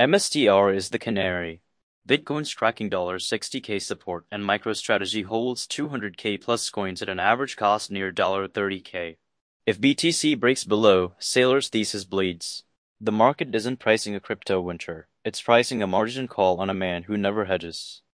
MSTR is the canary. Bitcoin's tracking $60K support, and MicroStrategy holds 200K plus coins at an average cost near $30K. If BTC breaks below, Saylor's thesis bleeds. The market isn't pricing a crypto winter, it's pricing a margin call on a man who never hedges.